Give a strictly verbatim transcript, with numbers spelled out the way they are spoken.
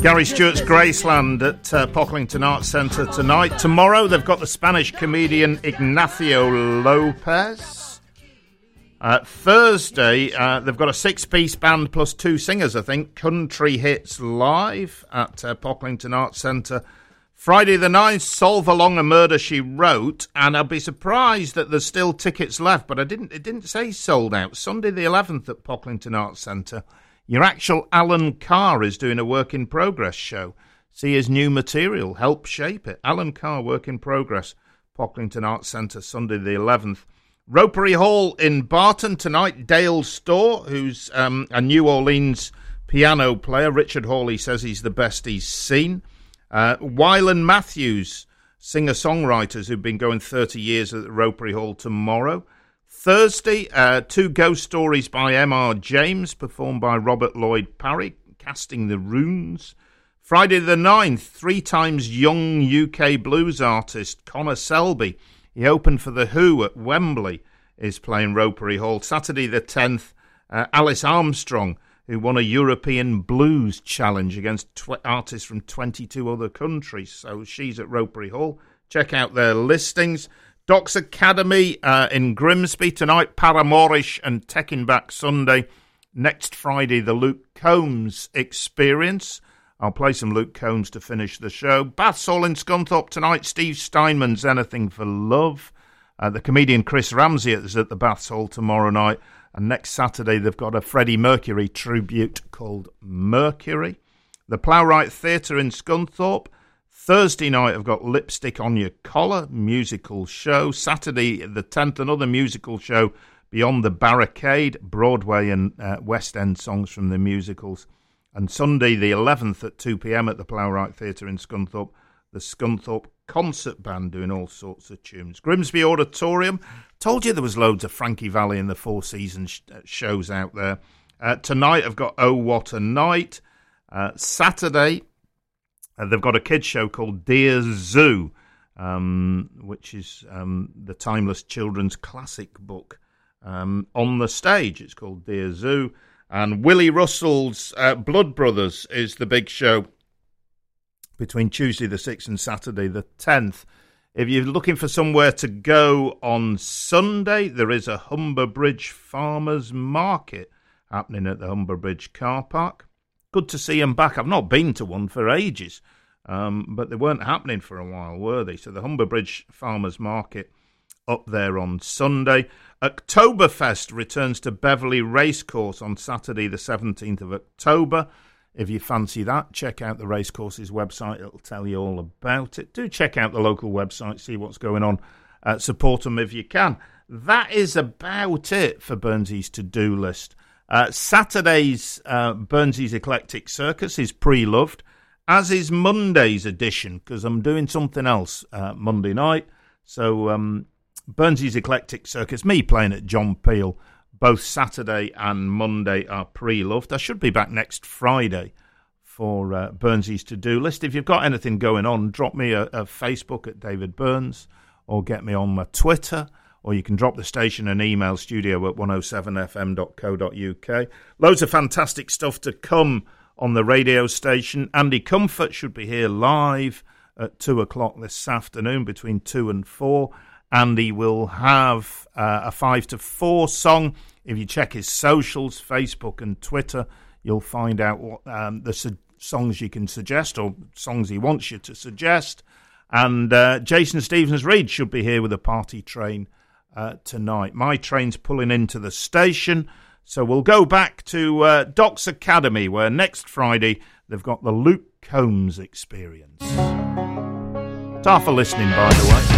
Gary Stewart's Graceland at uh, Pocklington Arts Centre tonight. Tomorrow they've got the Spanish comedian Ignacio Lopez. Uh, Thursday uh, they've got a six-piece band plus two singers, I think. Country Hits Live at uh, Pocklington Arts Centre. Friday the ninth, Solve Along a Murder She Wrote, and I'll be surprised that there's still tickets left, but I didn't. It didn't say sold out. Sunday the eleventh at Pocklington Arts Centre. Your actual Alan Carr is doing a work-in-progress show. See his new material, help shape it. Alan Carr, work-in-progress, Pocklington Arts Centre, Sunday the eleventh. Ropery Hall in Barton tonight, Dale Storr, who's um, a New Orleans piano player. Richard Hawley says he's the best he's seen. Uh, Wyland Matthews, singer-songwriters who've been going thirty years at the Ropery Hall tomorrow. Thursday, uh, two ghost stories by M R James, performed by Robert Lloyd Parry, Casting the Runes. Friday the ninth, three times young U K blues artist Connor Selby. He opened for The Who at Wembley, is playing Ropery Hall. Saturday the tenth, uh, Alice Armstrong, who won a European Blues Challenge against tw- artists from twenty-two other countries. So she's at Ropery Hall. Check out their listings. Doc's Academy uh, in Grimsby tonight, Paramorish and Teckenbach Sunday. Next Friday, the Luke Combs Experience. I'll play some Luke Combs to finish the show. Baths Hall in Scunthorpe tonight, Steve Steinman's Anything for Love. Uh, the comedian Chris Ramsey is at the Baths Hall tomorrow night. And next Saturday, they've got a Freddie Mercury tribute called Mercury. The Plowright Theatre in Scunthorpe. Thursday night, I've got Lipstick on Your Collar, musical show. Saturday, the tenth, another musical show, Beyond the Barricade, Broadway and uh, West End songs from the musicals. And Sunday, the eleventh, at two p.m. at the Plowright Theatre in Scunthorpe, the Scunthorpe Concert Band doing all sorts of tunes. Grimsby Auditorium, told you there was loads of Frankie Valli and the Four Seasons sh- shows out there. Uh, tonight, I've got Oh What a Night. Uh, Saturday, Uh, they've got a kids' show called Dear Zoo, um, which is um, the timeless children's classic book um, on the stage. It's called Dear Zoo. And Willie Russell's uh, Blood Brothers is the big show between Tuesday the sixth and Saturday the tenth. If you're looking for somewhere to go on Sunday, there is a Humber Bridge Farmers Market happening at the Humber Bridge car park. Good to see them back. I've not been to one for ages, um, but they weren't happening for a while, were they? So the Humber Bridge Farmers Market up there on Sunday. Oktoberfest returns to Beverley Racecourse on Saturday the seventeenth of October. If you fancy that, check out the Racecourse's website. It'll tell you all about it. Do check out the local website, see what's going on. Uh, support them if you can. That is about it for Burnsy's to-do list. Uh, Saturday's uh, Burnsy's Eclectic Circus is pre-loved, as is Monday's edition, because I'm doing something else uh, Monday night. So um, Burnsy's Eclectic Circus, me playing at John Peel, both Saturday and Monday are pre-loved. I should be back next Friday for uh, Burnsy's to-do list. If you've got anything going on, drop me a, a Facebook at David Burns, or get me on my Twitter, or you can drop the station an email, studio at one oh seven f m dot co dot u k. Loads of fantastic stuff to come on the radio station. Andy Comfort should be here live at two o'clock this afternoon, between two and four. Andy will have uh, a five to four song. If you check his socials, Facebook and Twitter, you'll find out what um, the su- songs you can suggest, or songs he wants you to suggest. And uh, Jason Stevens-Reid should be here with a party train Uh, tonight. My train's pulling into the station, so we'll go back to uh, Doc's Academy, where next Friday they've got the Luke Combs Experience. Ta for listening, by the way.